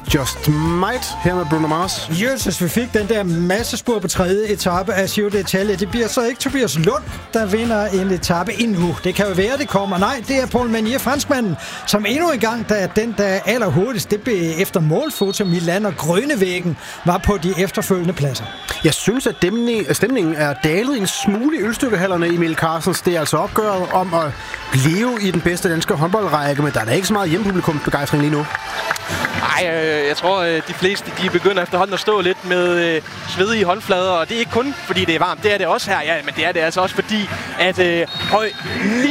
Just Might her med Bruno Mars. Jesus, vi fik den der massespur på 3. etape af Giro d'Italia. Det bliver så ikke Tobias Lund, der vinder en etape endnu. Det kan jo være, det kommer. Nej, det er Paul Manier, franskmanden, som endnu en gang, der er den, der er allerhurtigst. Det blev efter målfoto Milan og Grønnevæggen var på de efterfølgende pladser. Jeg synes, at stemningen er dalet en smule i ølstykkehallerne, Emil Carstens. Det er altså opgøret om at leve i den bedste danske håndboldrække, men der er da ikke så meget hjemmepublikumsbegejstring lige nu. Nej, jeg tror, de fleste de begynder efterhånden at stå lidt med svedige håndflader, og det er ikke kun fordi det er varmt, det er det også her, ja, men det er det altså også fordi, at